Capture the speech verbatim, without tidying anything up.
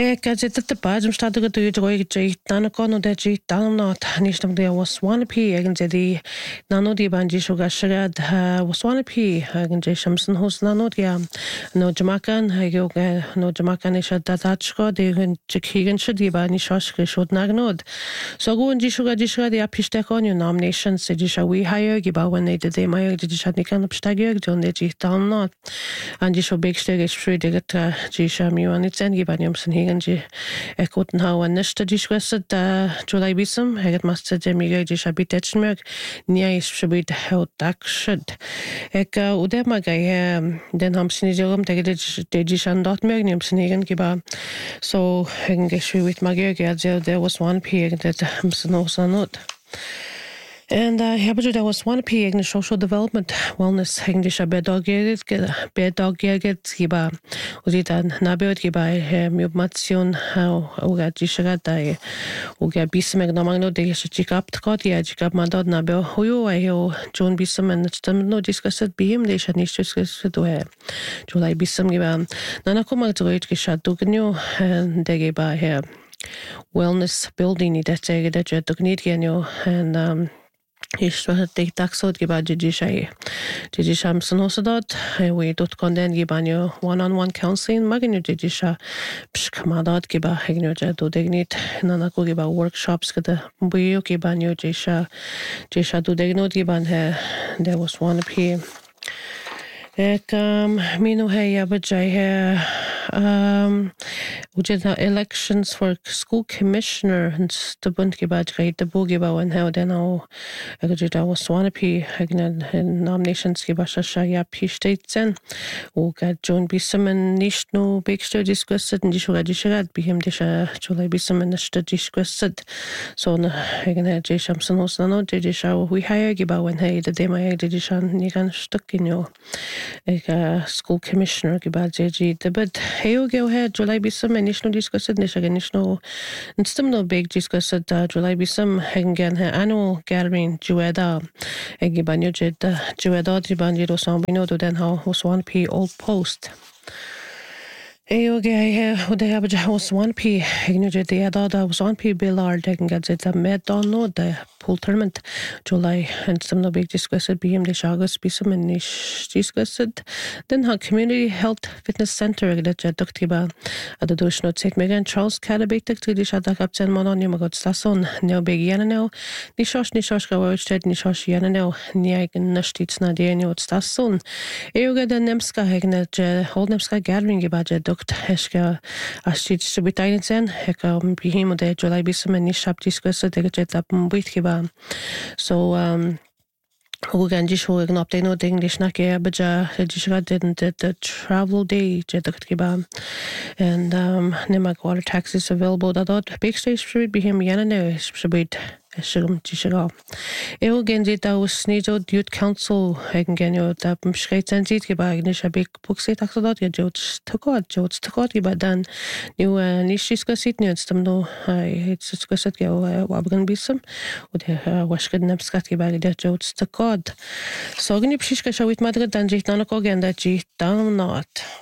Gadget bajum stadu tu droi ji tanako de ji tanno tanishtam de waswanapi again di nano di banji sugar shagad waswanapi again ji shamson hos nano dia no jamakan hayo no jamakan is datachko de jikigan shudi bani shoshke shod nagnod so go ji sugar ji sugar dia pistekon you nomination se ji shawi higher giba when they did they my ji shadnikan upstagir jon de ji tanno and ji so big stege street de ji shamu and it's en gibanium Higanji Ekoten how and Nista disquested July Bissum, Haget Master Jemiga Jishabit Etchenberg, Nia is Shabit how that should. Eka Udemagai, then Hamsinizum, take it Dejishan dot Mernium Sinigan Giba. So Hengeshu with Magia, there was one pig that Hamsinosa not. And uh, here there was one P in social development wellness English bed dog bed dog giba uzitan nabiot giba mubmation how uga jishagata uga bismeg no magno de chikap tkot ya chikap mandod nabio huyo ayo John bism and stem no discussed bim de shani discussed to he July bism giba nanakoma droit geshatu gnyo de giba here wellness building it that that you need genyo and um Is take taxod giba jijishay. Jijisham sanosadot, we dot conden gibanyo one on one counseling, maginu jijisha pshkamadot giba hegnoja do degnit, nanako giba workshops gada buyo gibanyo jisha jisha do degnot giban he there was one p. Ek um mino he yabajay he um Ujeta elections for school commissioner and the bund gibad great the bogiba and how then now Ujeta was Swanapi Hagnan nominations gibasha ya p states and Uga John Bissum and Nishno big sto discussed and Dishura Disharad be him disha July Bissum and the discussed so Hagan J Shamson Hosano Jisha we hire giba when hey the day my Jishan Nigan stuck in your school commissioner gibad J the bud hey go ahead July Bissum and Nishno discussed Nishagan Nishno and still no big discussed July Bissum Hagan annual gathering Jueda Egibanyo Jed Jueda Jibanjiro Sambino to then how was one P old post. Eoge they have just one P ignored the other was one P Billard they can get it a med don't know the pool tournament July and some no big discussed B M the August be some and niche discussed then how community health fitness center that Doctiba at the Dush not Saint Megan Charles Cadabit to the Shada Captain Mononym got Sasson no big Yanano Nishosh Nishoshka Wordstead Nishosh Yanano Niagan Nashtits Nadiano Stasson Eoga the Nemska Hegnet Hold Nemska gathering about Dr. Heshka Ashit Subitainsen Heka Bihim de July Bissum and Nishap discussed the jet up Witkiba. So um Ugan Jisho update no English Nake Abaja Jishra didn't the travel day Jetkiba and um Nemak water taxis available that big stage street be him Yanane Shabit Shum Jishra. Ewo Genjita was Snezo Youth Council Hagenyo that Mshkate and Zitkiba Ignish a big book set Axodot Jots Tokot Jots Tokoti but then new Nishiska Sitney some no it's discussed go Wabgan Bissum with Washkan Nepskati bag that Jots Tokot. So Gnip Shishka with Madrid and Jitanoco and that Jit down not.